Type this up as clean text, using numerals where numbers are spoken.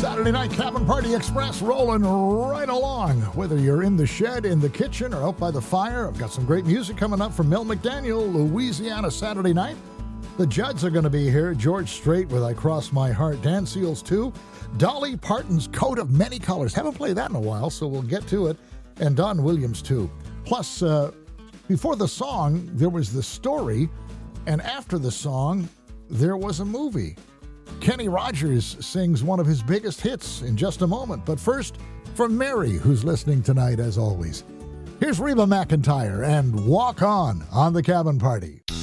Saturday Night Cabin Party Express rolling right along. Whether you're in the shed, in the kitchen, or out by the fire, I've got some great music coming up from Mel McDaniel, Louisiana Saturday Night. The Judds are going to be here. George Strait with I Cross My Heart. Dan Seals too. Dolly Parton's Coat of Many Colors. Haven't played that in a while, so we'll get to it. And Don Williams too. Plus, before the song, there was the story. And after the song, there was a movie. Kenny Rogers sings one of his biggest hits in just a moment. But first, from Mary, who's listening tonight as always. Here's Reba McEntire and Walk On the Cabin Party.